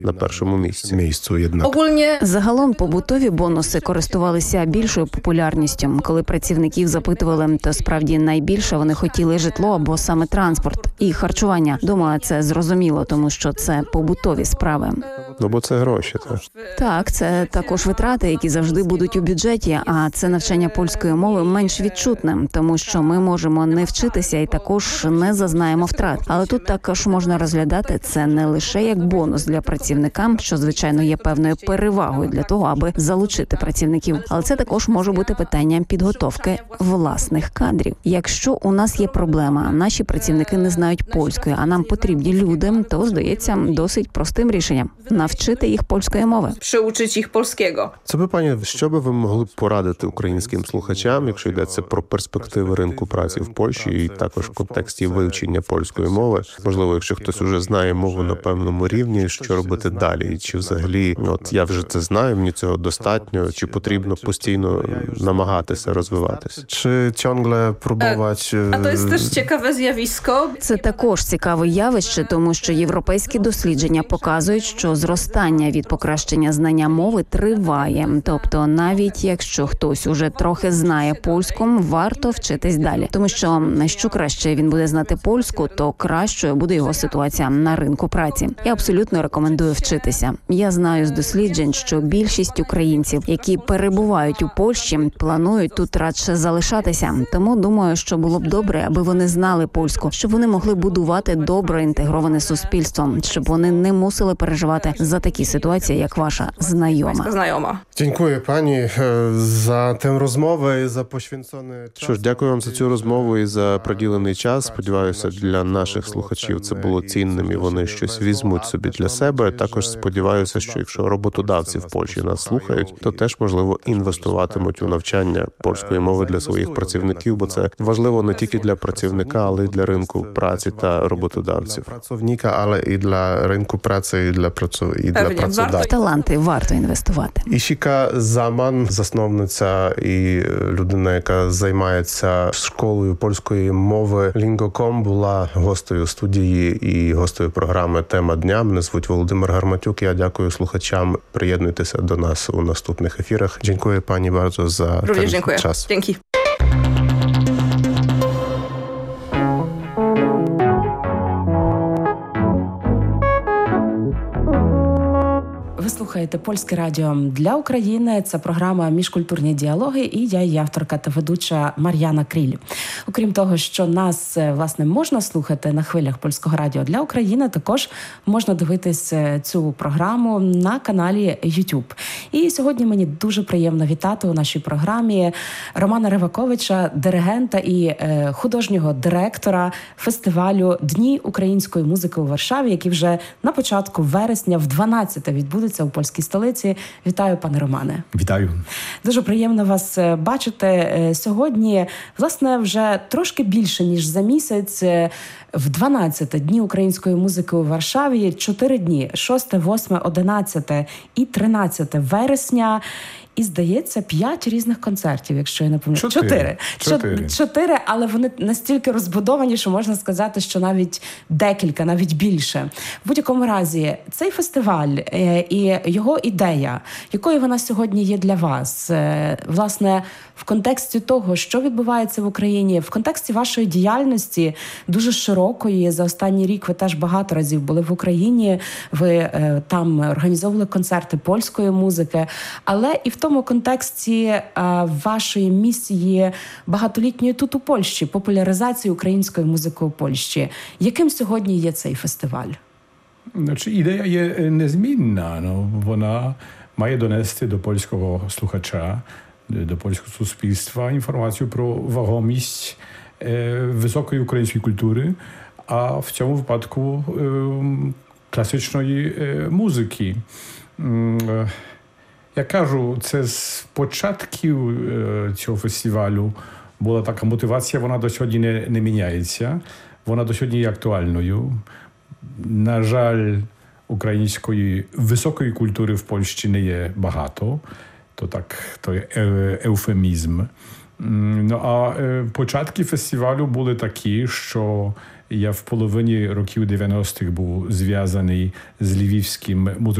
на першому місці. Загалом побутові бонуси користувалися більшою популярністю. Коли працівників запитували, то справді найбільше вони хотіли житло або саме транспорт і харчування. Думаю, це зрозуміло, тому що це побутові справи. Ну, бо це гроші, так? Так, це також витрати, які завжди будуть у бюджеті, а це навчання польської мови менш відчутне, тому що ми можемо не вчитися і також не зазнаємо втрат. Але тут також можна розглядати це не лише як бонус для працівника, що, звичайно, є певною перевагою для того, аби залучити працівників. Але це також може бути питанням підготовки власних кадрів. Якщо у нас є проблема, наші працівники не знають польської, а нам потрібні люди, то, здається, досить простим рішенням – навчити їх польської мови. Приучити їх польського. Це би, пані, що би ви могли порадити українським слухачам, якщо йдеться про перспективи ринку праці в Польщі і також в контексті вивчення польської мови? Можливо, якщо хтось уже знає мову на певному рівні, що робити далі? Чи взагалі, от я вже це знаю, мені цього достатньо? Чи потрібно постійно намагатися розвиватися? Чи ciągle próbować... А то є теж цікаве з'явисько. Це також цікаве явище, тому що європейські дослідження показують, що зростання від покращення знання мови триває. Тобто, навіть якщо хтось уже трохи знає польську, варто вчитись далі. Тому що краще він буде знати польську, то кращою буде його ситуація на ринку праці. Я абсолютно рекомендую вчитися. Я знаю з досліджень, що більшість українців, які перебувають у Польщі, планують тут радше залишатися. Тому думаю, що було б добре, аби вони знали польську, щоб вони могли будувати добре інтегроване суспільство, щоб вони не мусили переживати за такі ситуації, як ваша знайома. Дякую, пані, за ту розмову і за poświęcony час. Що ж, дякую вам за цю розмову і за приділений час. Сподіваюся, для наших слухачів це було цінним і вони щось візьмуть собі для себе. Також сподіваюся, що якщо роботодавці в Польщі нас слухають, то теж, можливо, інвестуватимуть у навчання польської мови для своїх працівників, бо це важливо не тільки для працівника, але й для ринку праці та роботодавців. Працівника, але і для ринку праці, і для працодавців. В таланти варто інвестувати. Ішіка Заман, засновниця і людина, яка займається школою польської мови Lingo.com, була гостею студії і гостею програми «Тема дня». Мене звуть Володимир Гарматюк. Я дякую слухачам. Приєднуйтеся до нас у наступних ефірах. Дякую, пані, bardzo за ten час. Dzięki. Слухаєте Польське радіо для України. Це програма «Міжкультурні діалоги» і я, її авторка та ведуча Мар'яна Кріль. Окрім того, що нас, власне, можна слухати на хвилях Польського радіо для України, також можна дивитись цю програму на каналі YouTube. І сьогодні мені дуже приємно вітати у нашій програмі Романа Риваковича, диригента і художнього директора фестивалю «Дні української музики у Варшаві», який вже на початку вересня в 12-те відбудеться у польській столиці. Вітаю, пане Романе. Вітаю. Дуже приємно вас бачити. Сьогодні, власне, вже трошки більше, ніж за місяць, в 12 Дні української музики у Варшаві, 4 дні, 6, 8, 11 і 13 вересня. І, здається, 5 різних концертів, якщо я не помиляю. 4, але вони настільки розбудовані, що можна сказати, що навіть декілька, навіть більше. В будь-якому разі, цей фестиваль і його ідея, якою вона сьогодні є для вас, власне, в контексті того, що відбувається в Україні, в контексті вашої діяльності, дуже широкої, за останній рік ви теж багато разів були в Україні, ви там організовували концерти польської музики, але і в тому контексті вашої місії багатолітньої тут у Польщі, популяризації української музики у Польщі. Яким сьогодні є цей фестиваль? Znaczy, idea je niezmienna. No, вона має донести до польського слухача, до польського суспільства інформацію про вагомість високої української культури, а в цьому випадку класичної музики. Я кажу, це з початків цього фестивалю була така мотивація, вона до сьогодні не міняється, вона до сьогодні є актуальною. На жаль, української високої культури в Польщі не є багато, то є еуфемізм. Ну, а початки фестивалю були такі, що я в половині років 90-х був зв'язаний з Львівським музичним